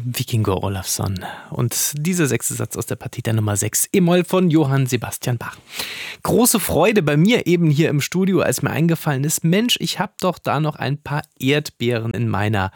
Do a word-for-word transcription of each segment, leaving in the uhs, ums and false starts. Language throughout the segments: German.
Víkingur Ólafsson. Und dieser sechste Satz aus der Partita Nummer sechs, E-Moll von Johann Sebastian Bach. Große Freude bei mir eben hier im Studio, als mir eingefallen ist, Mensch, ich habe doch da noch ein paar Erdbeeren in meiner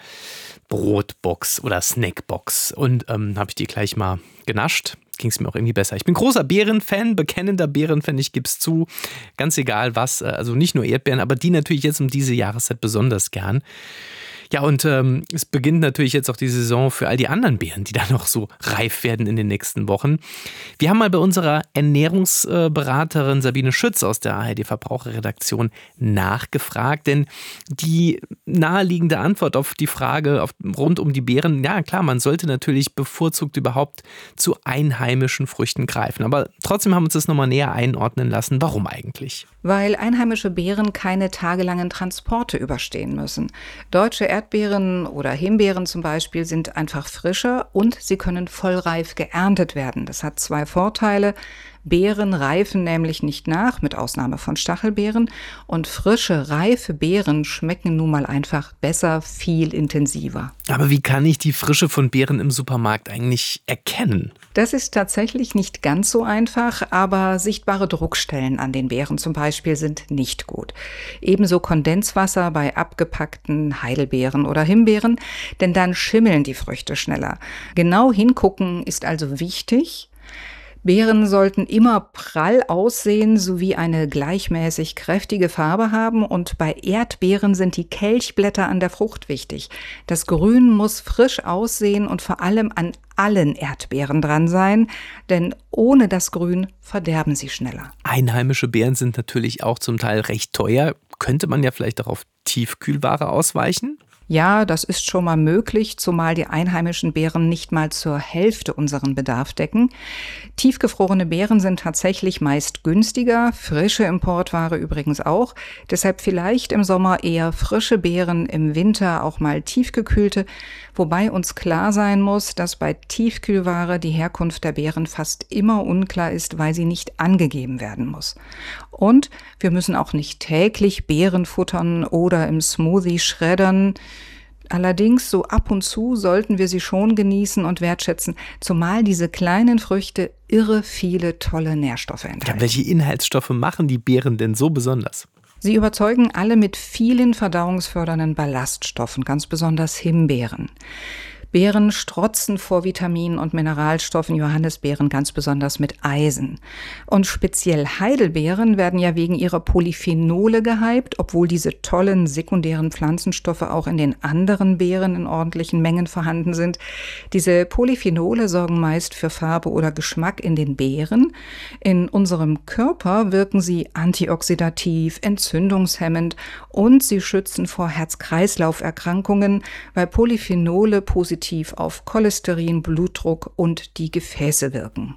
Brotbox oder Snackbox. Und ähm, habe ich die gleich mal genascht. Ging es mir auch irgendwie besser. Ich bin großer Beerenfan, bekennender Beerenfan, ich gebe es zu. Ganz egal was, also nicht nur Erdbeeren, aber die natürlich jetzt um diese Jahreszeit besonders gern. Ja, und ähm, es beginnt natürlich jetzt auch die Saison für all die anderen Beeren, die da noch so reif werden in den nächsten Wochen. Wir haben mal bei unserer Ernährungsberaterin Sabine Schütz aus der A R D-Verbraucherredaktion nachgefragt, denn die naheliegende Antwort auf die Frage auf, rund um die Beeren, ja klar, man sollte natürlich bevorzugt überhaupt zu einheimischen Früchten greifen. Aber trotzdem haben wir uns das nochmal näher einordnen lassen. Warum eigentlich? Weil einheimische Beeren keine tagelangen Transporte überstehen müssen. Deutsche Erdbeeren oder Himbeeren zum Beispiel sind einfach frischer und sie können vollreif geerntet werden. Das hat zwei Vorteile. Beeren reifen nämlich nicht nach, mit Ausnahme von Stachelbeeren. Und frische, reife Beeren schmecken nun mal einfach besser, viel intensiver. Aber wie kann ich die Frische von Beeren im Supermarkt eigentlich erkennen? Das ist tatsächlich nicht ganz so einfach, aber sichtbare Druckstellen an den Beeren zum Beispiel sind nicht gut. Ebenso Kondenswasser bei abgepackten Heidelbeeren oder Himbeeren, denn dann schimmeln die Früchte schneller. Genau hingucken ist also wichtig. Beeren sollten immer prall aussehen sowie eine gleichmäßig kräftige Farbe haben und bei Erdbeeren sind die Kelchblätter an der Frucht wichtig. Das Grün muss frisch aussehen und vor allem an allen Erdbeeren dran sein, denn ohne das Grün verderben sie schneller. Einheimische Beeren sind natürlich auch zum Teil recht teuer. Könnte man ja vielleicht auch auf Tiefkühlware ausweichen? Ja, das ist schon mal möglich, zumal die einheimischen Beeren nicht mal zur Hälfte unseren Bedarf decken. Tiefgefrorene Beeren sind tatsächlich meist günstiger, frische Importware übrigens auch. Deshalb vielleicht im Sommer eher frische Beeren, im Winter auch mal tiefgekühlte, wobei uns klar sein muss, dass bei Tiefkühlware die Herkunft der Beeren fast immer unklar ist, weil sie nicht angegeben werden muss. Und wir müssen auch nicht täglich Beeren futtern oder im Smoothie schreddern. Allerdings, so ab und zu sollten wir sie schon genießen und wertschätzen, zumal diese kleinen Früchte irre viele tolle Nährstoffe enthalten. Ja, welche Inhaltsstoffe machen die Beeren denn so besonders? Sie überzeugen alle mit vielen verdauungsfördernden Ballaststoffen, ganz besonders Himbeeren. Beeren strotzen vor Vitaminen und Mineralstoffen, Johannisbeeren ganz besonders mit Eisen. Und speziell Heidelbeeren werden ja wegen ihrer Polyphenole gehypt, obwohl diese tollen sekundären Pflanzenstoffe auch in den anderen Beeren in ordentlichen Mengen vorhanden sind. Diese Polyphenole sorgen meist für Farbe oder Geschmack in den Beeren. In unserem Körper wirken sie antioxidativ, entzündungshemmend und sie schützen vor Herz-Kreislauf-Erkrankungen, weil Polyphenole positiv auf Cholesterin, Blutdruck und die Gefäße wirken.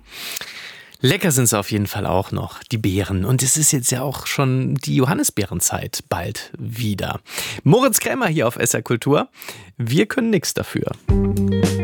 Lecker sind sie auf jeden Fall auch noch, die Beeren. Und es ist jetzt ja auch schon die Johannisbeerenzeit bald wieder. Moritz Krämer hier auf S R Kultur. Wir können nichts dafür.